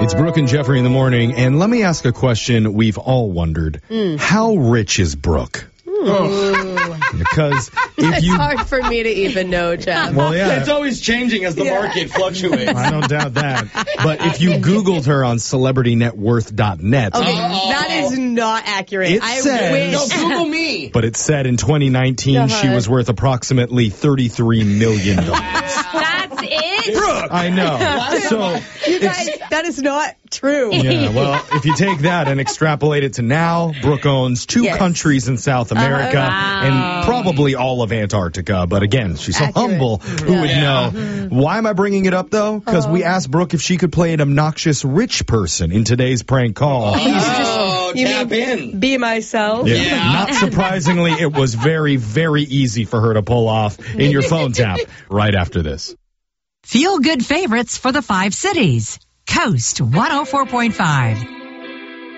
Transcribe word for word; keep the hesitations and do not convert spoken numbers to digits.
It's Brooke and Jeffrey in the morning, and let me ask a question we've all wondered. Mm. How rich is Brooke? Because if it's you... hard for me to even know, Jeff. Well, yeah. It's always changing as the Yeah. market fluctuates. I don't doubt that. But if you Googled her on celebrity net worth dot net... Okay, Oh. that is not accurate. It I says- wish. No, Google me. But it said in twenty nineteen Uh-huh. she was worth approximately thirty-three million dollars. That's it? Brooke. I know. So You guys, it's... that is not true. Yeah, well, if you take that and extrapolate it to now, Brooke owns two Yes. countries in South America Wow. and probably all of Antarctica. But again, she's so Accurate. humble. Who would Yeah. know? Why am I bringing it up, though? Because we asked Brooke if she could play an obnoxious rich person in today's prank call. Oh, You tap mean in. Be myself. Yeah. Yeah. Not surprisingly, it was very, very easy for her to pull off in your phone tap right after this. Feel good favorites for the five cities. Coast one oh four point five.